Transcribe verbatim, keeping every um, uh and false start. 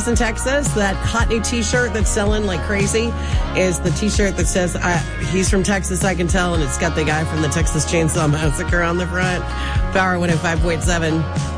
Houston, Texas. That hot new T-shirt that's selling like crazy is the T-shirt that says, I, he's from Texas, I can tell, and it's got the guy from the Texas Chainsaw Massacre on the front. Power one oh five point seven.